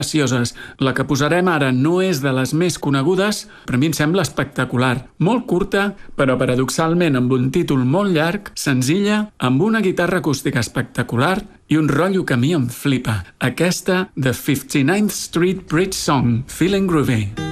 gracioses. La que posarem ara no és de les més conegudes, però a mi em sembla espectacular. Molt curta, però paradoxalment amb un títol molt llarg, senzilla, amb una guitarra acústica espectacular i un rotllo que a mi em flipa. Aquesta, The 59th Street Bridge Song, Feeling Groovy.